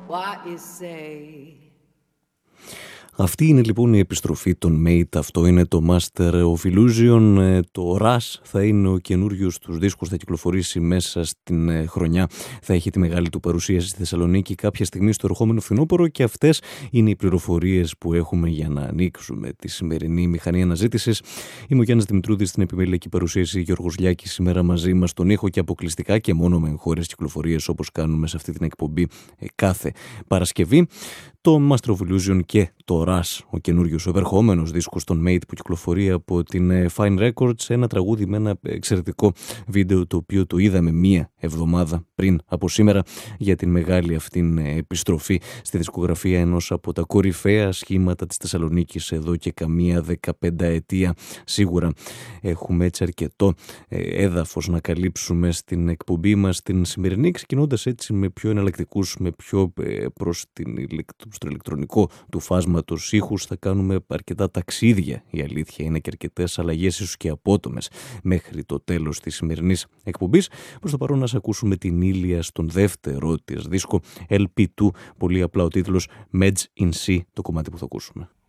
what you say. Αυτή είναι λοιπόν η επιστροφή των Mate, αυτό είναι το Master of Illusion, το Rush θα είναι ο καινούριος τους δίσκους, θα κυκλοφορήσει μέσα στην χρονιά, θα έχει τη μεγάλη του παρουσίαση στη Θεσσαλονίκη κάποια στιγμή στο ερχόμενο φθινόπωρο και αυτές είναι οι πληροφορίες που έχουμε για να ανοίξουμε τη σημερινή μηχανή αναζήτησης. Είμαι ο Γιάννης Δημητρούδης, στην επιμελική παρουσίαση Γιώργος Λιάκης, σήμερα μαζί μας στον ήχο και αποκλειστικά και μόνο με εγχώριες κυκλοφορίες όπως κάνουμε σε αυτή την εκπομπή κάθε Παρασκευή. Το Master of Illusion και το Rush, ο καινούριος, ο επερχόμενος δίσκος των Mate που κυκλοφορεί από την Fine Records, ένα τραγούδι με ένα εξαιρετικό βίντεο το οποίο το είδαμε μία εβδομάδα πριν από σήμερα για την μεγάλη αυτήν επιστροφή στη δισκογραφία ενός από τα κορυφαία σχήματα της Θεσσαλονίκης εδώ και καμία 15 ετία. Σίγουρα έχουμε έτσι αρκετό έδαφος να καλύψουμε στην εκπομπή μας την σημερινή, ξεκινώντας έτσι με πιο εναλλακτικούς, με πιο προς στο ηλεκτρονικό του φάσματος ήχους. Θα κάνουμε αρκετά ταξίδια, η αλήθεια είναι, και αρκετές αλλαγές, ίσως και απότομες, μέχρι το τέλος της σημερινής εκπομπής. Προς το παρόν να ακούσουμε την Ήλια στον δεύτερο της δίσκο LP2, πολύ απλά ο τίτλος Meds in C, το κομμάτι που θα ακούσουμε.